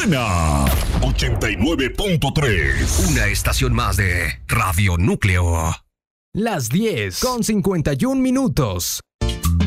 buena. 89.3. Una estación más de Radio Núcleo. Las 10:51 minutos.